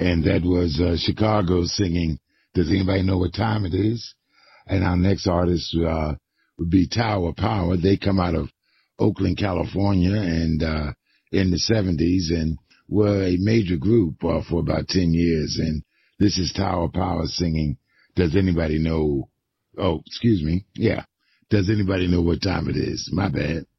And that was Chicago singing Does Anybody Know What Time It Is? And our next artist would be Tower Power. They come out of Oakland, California, and in the 70s, and were a major group for about 10 years. And this is Tower Power singing Does Anybody Know? Oh, excuse me. Yeah. Does Anybody Know What Time It Is? My bad.